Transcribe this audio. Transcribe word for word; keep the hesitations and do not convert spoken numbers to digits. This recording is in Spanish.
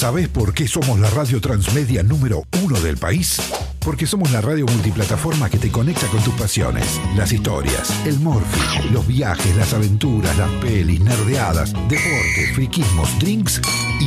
¿Sabés por qué somos la radio transmedia número uno del país? Porque somos la radio multiplataforma que te conecta con tus pasiones, las historias, el morfi, los viajes, las aventuras, las pelis, nerdeadas, deporte, friquismos, drinks y